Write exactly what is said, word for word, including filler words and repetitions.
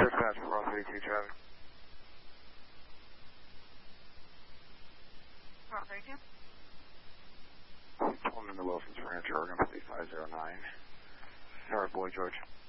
Dispatch for Route thirty-two traffic. Route thirty-two? Pulling into Wilson's Ranch, Oregon, five zero nine. North Boy George.